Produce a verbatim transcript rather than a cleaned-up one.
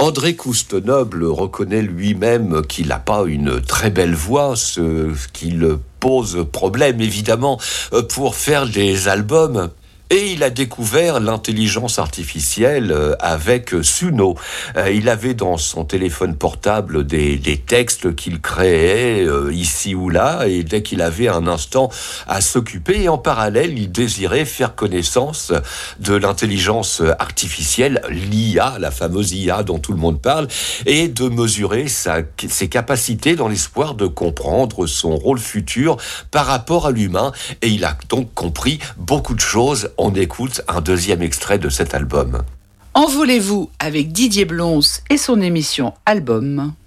André Coustenoble reconnaît lui-même qu'il n'a pas une très belle voix, ce qui le pose problème évidemment pour faire des albums. Et il a découvert l'intelligence artificielle avec Suno. Il avait dans son téléphone portable des, des textes qu'il créait ici ou là, et dès qu'il avait un instant à s'occuper, et en parallèle, il désirait faire connaissance de l'intelligence artificielle, l'I A, la fameuse I A dont tout le monde parle, et de mesurer sa, ses capacités dans l'espoir de comprendre son rôle futur par rapport à l'humain. Et il a donc compris beaucoup de choses. On écoute un deuxième extrait de cet album. Envolez-vous avec Didier Blons et son émission Album.